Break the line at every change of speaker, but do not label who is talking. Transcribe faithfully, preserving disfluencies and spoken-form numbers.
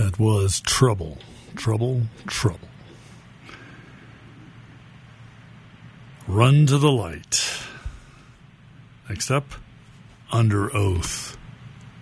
That was Trouble, Trouble, Trouble. Run to the Light. Next up, Under Oath.